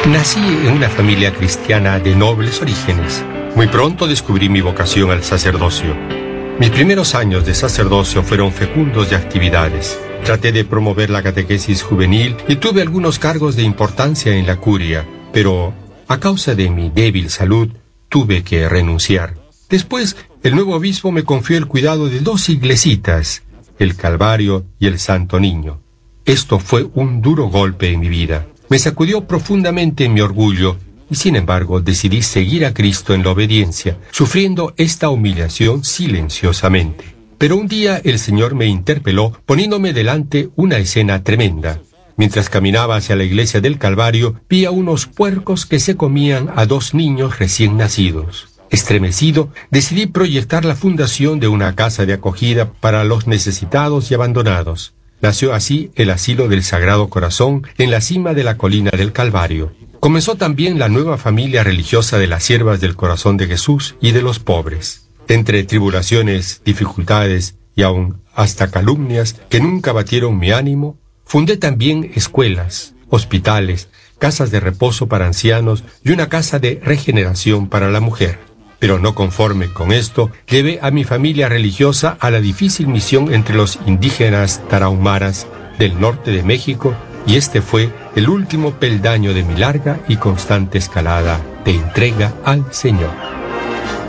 Nací en una familia cristiana de nobles orígenes. Muy pronto descubrí mi vocación al sacerdocio. Mis primeros años de sacerdocio fueron fecundos de actividades. Traté de promover la catequesis juvenil y tuve algunos cargos de importancia en la curia, pero a causa de mi débil salud tuve que renunciar. Después, el nuevo obispo me confió el cuidado de 2 iglesitas, el Calvario y el Santo Niño. Esto fue un duro golpe en mi vida. Me sacudió profundamente mi orgullo y sin embargo decidí seguir a Cristo en la obediencia, sufriendo esta humillación silenciosamente. Pero un día el Señor me interpeló poniéndome delante una escena tremenda. Mientras caminaba hacia la iglesia del Calvario, vi a unos puercos que se comían a 2 niños recién nacidos. Estremecido, decidí proyectar la fundación de una casa de acogida para los necesitados y abandonados. Nació así el Asilo del Sagrado Corazón en la cima de la colina del Calvario. Comenzó también la nueva familia religiosa de las Siervas del Corazón de Jesús y de los pobres. Entre tribulaciones, dificultades y aún hasta calumnias que nunca batieron mi ánimo, fundé también escuelas, hospitales, casas de reposo para ancianos y una casa de regeneración para la mujer. Pero no conforme con esto, llevé a mi familia religiosa a la difícil misión entre los indígenas tarahumaras del norte de México, y este fue el último peldaño de mi larga y constante escalada de entrega al Señor.